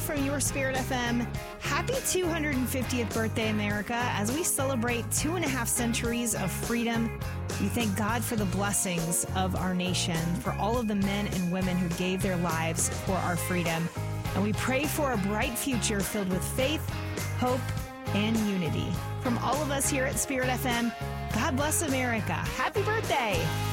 from your Spirit FM. Happy 250th birthday, America, as we celebrate 2.5 centuries of freedom. We thank God for the blessings of our nation, for all of the men and women who gave their lives for our freedom. And we pray for a bright future filled with faith, hope, and unity. From all of us here at Spirit FM, God bless America. Happy birthday.